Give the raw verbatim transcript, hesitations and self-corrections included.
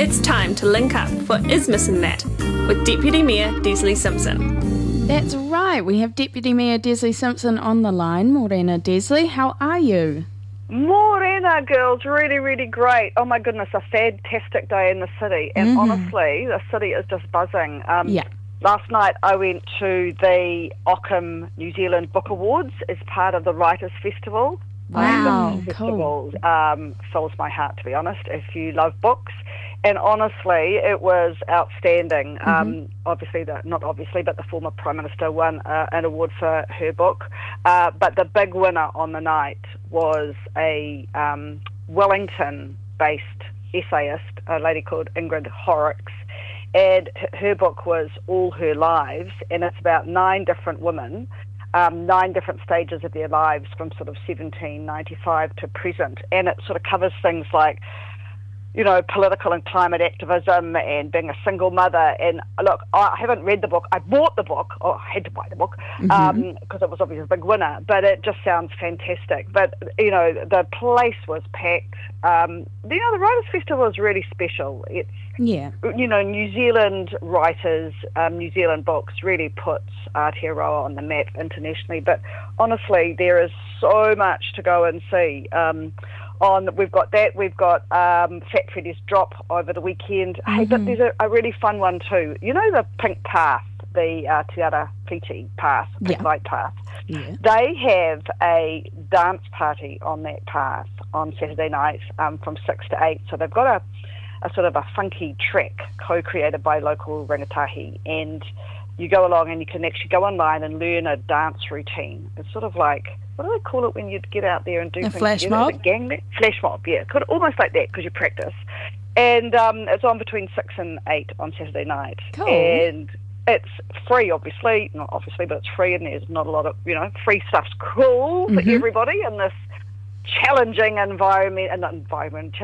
It's time to link up for Is Missing That with Deputy Mayor Desley Simpson. That's right, we have Deputy Mayor Desley Simpson on the line. Morena Desley, how are you? Morena, girls, really, really great. Oh my goodness, a fantastic day in the city. And Mm-hmm. honestly, the city is just buzzing. Um, Yeah. Last night I went to the Ockham New Zealand Book Awards as part of the Writers' Festival. Wow, Um, the cool. festival um, fills my heart, to be honest, if you love books. And honestly, it was outstanding. Mm-hmm. Um, obviously, the, not obviously, but the former Prime Minister won uh, an award for her book. Uh, but the big winner on the night was a um, Wellington-based essayist, a lady called Ingrid Horrocks. And her book was All Her Lives, and it's about nine different women, um, nine different stages of their lives from sort of seventeen ninety-five to present. And it sort of covers things like, you know, political and climate activism and being a single mother. And look, I haven't read the book. I bought the book. Oh, I had to buy the book because Mm-hmm. um, it was obviously a big winner. But it just sounds fantastic. But, you know, the place was packed. Um, you know, the Writers' Festival is really special. It's, Yeah. you know, New Zealand writers, um, New Zealand books really puts Aotearoa on the map internationally. But honestly, there is so much to go and see. Um, on we've got that, we've got um, Fat Freddy's Drop over the weekend. Mm-hmm. Hey, but there's a, a really fun one too. You know the Pink Path, the uh, Te Ara Whiti Path, Pink Yeah. Light Path. Yeah. They have a dance party on that path on Saturday night um, from six to eight. So they've got a a sort of a funky track co-created by local rangatahi, and you go along and you can actually go online and learn a dance routine. It's sort of like, what do they call it when you get out there and do A things flash together? mob? A gang mo- Flash mob, yeah. Could, almost like that because you practice. And um, it's on between six and eight on Saturday night. Cool. And it's free, obviously. Not obviously, but it's free, and there's not a lot of, you know, free stuff's cool for Mhm. everybody in this challenging environment, and not environment,